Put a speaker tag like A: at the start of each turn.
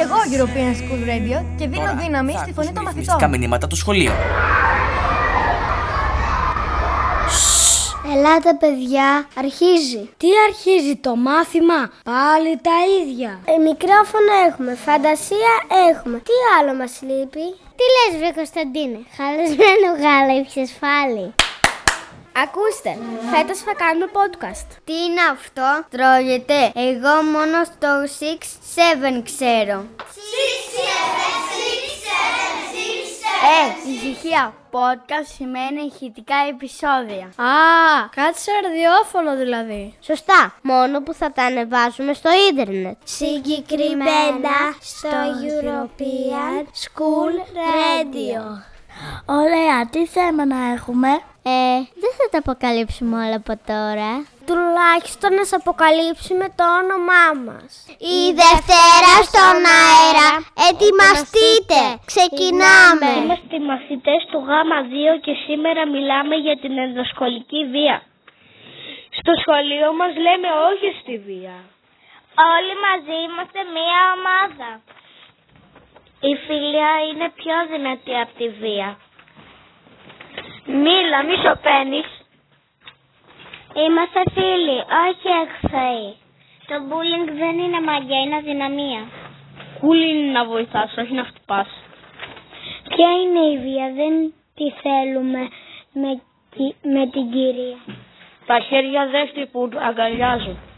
A: εγώ European School Radio και δίνω δύναμη στη φωνή των μαθητών.
B: Μηνύματα του σχολείου.
C: Ελάτε παιδιά, αρχίζει.
D: Τι αρχίζει το μάθημα? Πάλι τα ίδια.
C: Μικρόφωνο έχουμε, φαντασία έχουμε. Τι άλλο μας λείπει? Τι λες βρε Κωνσταντίνε, χαλασμένο γάλα υψεσφάλη. Ακούστε, φέτος θα κάνουμε podcast. Τι είναι αυτό? Τρώγεται? Εγώ μόνο στο 6-7 ξέρω. 6-7. Ησυχία. Podcast σημαίνει ηχητικά επεισόδια.
D: Α, κάτι σε ραδιόφωνο δηλαδή.
C: Σωστά, μόνο που θα τα ανεβάζουμε στο ίντερνετ. Συγκεκριμένα στο European School Radio.
D: Ωραία, τι θέμα να έχουμε?
C: Δεν θα τα αποκαλύψουμε όλα από τώρα. Τουλάχιστον να σας αποκαλύψουμε το όνομά μας. Η Δευτέρα στον αέρα. Ετοιμαστείτε. Ξεκινάμε.
E: Είμαστε οι μαθητές του Γ2 και σήμερα μιλάμε για την ενδοσχολική βία. Στο σχολείο μας λέμε όχι στη βία.
F: Όλοι μαζί είμαστε μία ομάδα. Η φιλία είναι πιο δυνατή από τη βία.
E: Μίλα, μη σωπαίνεις.
F: Είμαστε φίλοι, όχι εχθροί. Το bullying δεν είναι μαγιά, είναι αδυναμία.
E: Cool είναι να βοηθάς, όχι να χτυπάς.
F: Ποια είναι η βία? Δεν τη θέλουμε με την κυρία.
E: Τα χέρια δέχτη που αγκαλιάζουν.